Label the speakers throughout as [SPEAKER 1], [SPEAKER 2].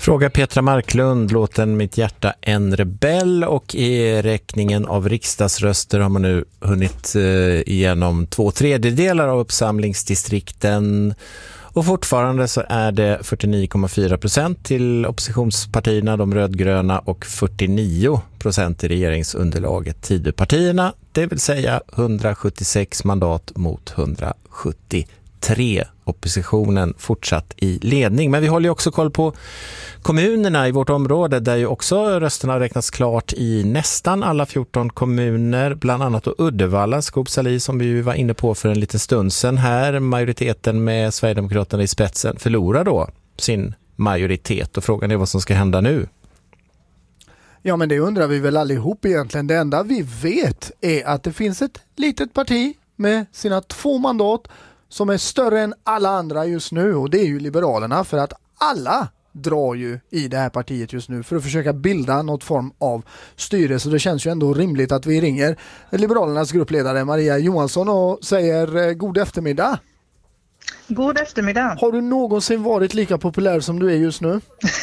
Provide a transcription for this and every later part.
[SPEAKER 1] Fråga Petra Marklund, låten Mitt hjärta en rebell, och i räkningen av riksdagsröster har man nu hunnit igenom 2/3 av uppsamlingsdistrikten. Och fortfarande så är det 49,4% till oppositionspartierna, de rödgröna, och 49% i regeringsunderlaget, Tidöpartierna, det vill säga 176 mandat mot 173. Oppositionen fortsatt i ledning. Men vi håller ju också koll på kommunerna i vårt område, där ju också rösterna räknas klart i nästan alla 14 kommuner, bland annat då Uddevalla, Skopsali, som vi ju var inne på för en liten stund sedan här. Majoriteten med Sverigedemokraterna i spetsen förlorar då sin majoritet, och frågan är vad som ska hända nu.
[SPEAKER 2] Ja, men det undrar vi väl allihop egentligen. Det enda vi vet är att det finns ett litet parti med sina 2 mandat som är större än alla andra just nu, och det är ju Liberalerna, för att alla drar ju i det här partiet just nu för att försöka bilda något form av styre. Så det känns ju ändå rimligt att vi ringer Liberalernas gruppledare Maria Johansson och säger god eftermiddag.
[SPEAKER 3] God eftermiddag.
[SPEAKER 2] Har du någonsin varit lika populär som du är just nu?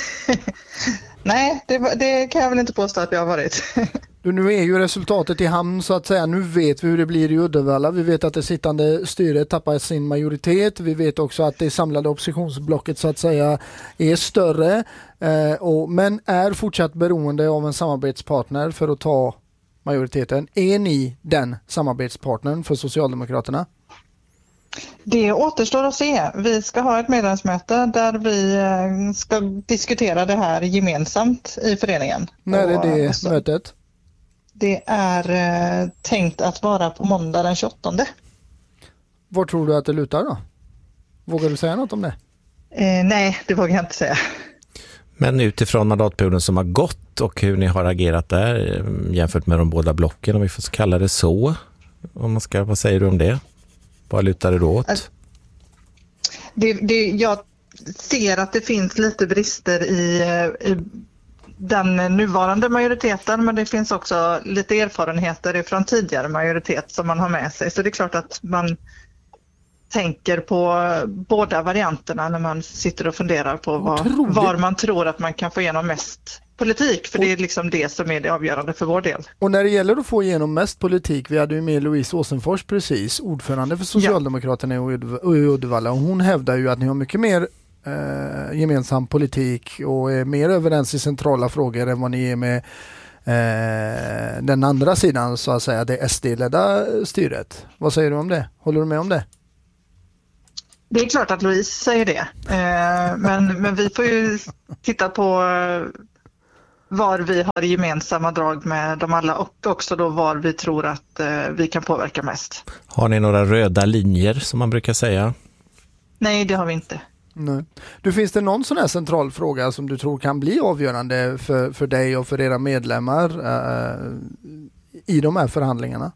[SPEAKER 3] Nej, det kan jag väl inte påstå att jag har varit.
[SPEAKER 2] Nu är ju resultatet i hamn så att säga. Nu vet vi hur det blir i Uddevalla. Vi vet att det sittande styret tappar sin majoritet. Vi vet också att det samlade oppositionsblocket så att säga är större. Men är fortsatt beroende av en samarbetspartner för att ta majoriteten. Är ni den samarbetspartnern för Socialdemokraterna?
[SPEAKER 3] Det återstår att se. Vi ska ha ett medlemsmöte där vi ska diskutera det här gemensamt i föreningen.
[SPEAKER 2] När är det mötet?
[SPEAKER 3] Det är tänkt att vara på måndag den 28.
[SPEAKER 2] Var tror du att det lutar då? Vågar du säga något om det?
[SPEAKER 3] Nej, det vågar jag inte säga.
[SPEAKER 1] Men utifrån mandatperioden som har gått och hur ni har agerat där jämfört med de båda blocken, om vi får kalla det så, vad säger du om det? Vad lutar det då åt?
[SPEAKER 3] Jag ser att det finns lite brister i den nuvarande majoriteten, men det finns också lite erfarenheter från tidigare majoritet som man har med sig. Så det är klart att man tänker på båda varianterna när man sitter och funderar på var man tror att man kan få igenom mest politik. För det är liksom det som är det avgörande för vår del.
[SPEAKER 2] Och när det gäller att få igenom mest politik, vi hade ju med Louise Åsenfors precis, ordförande för Socialdemokraterna i Uddevalla. Och hon hävdar ju att ni har mycket mer gemensam politik och är mer överens i centrala frågor än vad ni är med den andra sidan, så att säga, det SD-ledda styret. Vad säger du om det? Håller du med om det?
[SPEAKER 3] Det är klart att Louise säger det. Men vi får ju titta på var vi har gemensamma drag med dem alla och också då var vi tror att vi kan påverka mest.
[SPEAKER 1] Har ni några röda linjer som man brukar säga?
[SPEAKER 3] Nej, det har vi inte.
[SPEAKER 2] Nej. Finns det någon sån här central fråga som du tror kan bli avgörande för dig och för era medlemmar i de här förhandlingarna?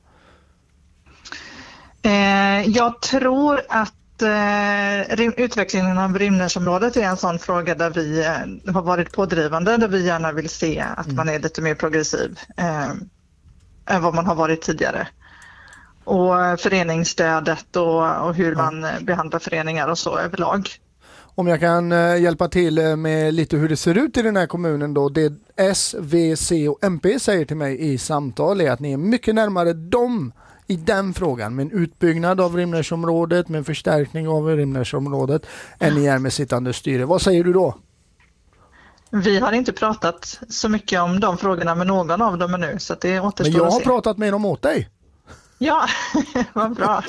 [SPEAKER 3] Jag tror att utvecklingen av rymdnärsområdet är en sån fråga där vi har varit pådrivande, där vi gärna vill se att man är lite mer progressiv än vad man har varit tidigare. Och föreningsstödet och hur man behandlar föreningar och så överlag.
[SPEAKER 2] Om jag kan hjälpa till med lite hur det ser ut i den här kommunen då. Det S, V, C och MP säger till mig i samtal är att ni är mycket närmare dem i den frågan, med en utbyggnad av rymdnärsområdet, med en förstärkning av rymdnärsområdet än ni är med sittande styre. Vad säger du då?
[SPEAKER 3] Vi har inte pratat så mycket om de frågorna med någon av dem ännu, så att det återstår att se.
[SPEAKER 2] Men jag har pratat med dem åt dig.
[SPEAKER 3] Ja, vad bra.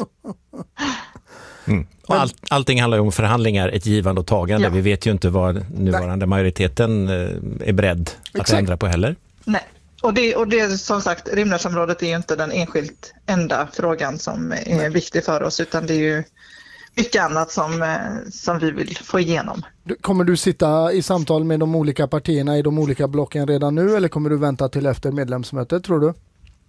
[SPEAKER 1] Och allting handlar ju om förhandlingar, ett givande och tagande. Ja. Vi vet ju inte vad nuvarande majoriteten är beredd att ändra på heller.
[SPEAKER 3] Nej. Och det som sagt, rymdnärsområdet är ju inte den enskilt enda frågan som är viktig för oss, utan det är ju mycket annat som vi vill få igenom.
[SPEAKER 2] Kommer du sitta i samtal med de olika partierna i de olika blocken redan nu, eller kommer du vänta till efter medlemsmötet, tror du?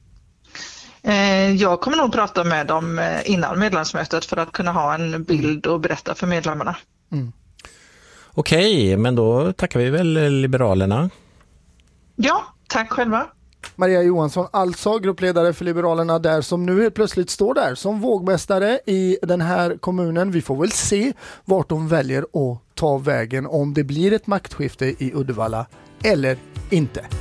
[SPEAKER 3] Jag kommer nog prata med dem innan medlemsmötet för att kunna ha en bild och berätta för medlemmarna.
[SPEAKER 1] Okej, men då tackar vi väl Liberalerna.
[SPEAKER 3] Ja, tack själva.
[SPEAKER 2] Maria Johansson, alltså gruppledare för Liberalerna där, som nu helt plötsligt står där som vågmästare i den här kommunen. Vi får väl se vart de väljer att ta vägen om det blir ett maktskifte i Uddevalla eller inte.